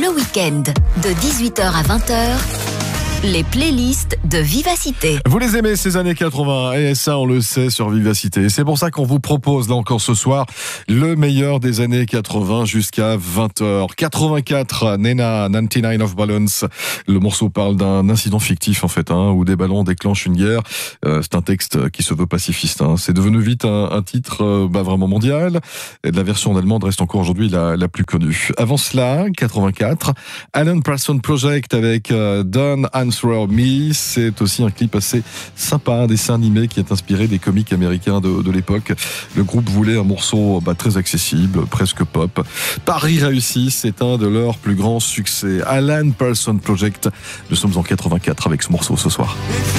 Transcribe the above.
le week-end, de 18h à 20h, les playlists de Vivacité. Vous les aimez ces années 80 et ça on le sait sur Vivacité. C'est pour ça qu'on vous propose là encore ce soir le meilleur des années 80 jusqu'à 20h. 84, Nena, 99 of Balloons. Le morceau parle d'un incident fictif en fait, où des ballons déclenchent une guerre. C'est un texte qui se veut pacifiste. C'est devenu vite un titre vraiment mondial. Et la version allemande reste encore aujourd'hui la plus connue. Avant cela, 84, Alan Parsons Project avec Don't Answer Me. C'est aussi un clip assez sympa, un dessin animé qui est inspiré des comics américains de l'époque. Le groupe voulait un morceau très accessible, presque pop. Paris réussi, c'est un de leurs plus grands succès. Alan Parsons Project. Nous sommes en 84 avec ce morceau ce soir.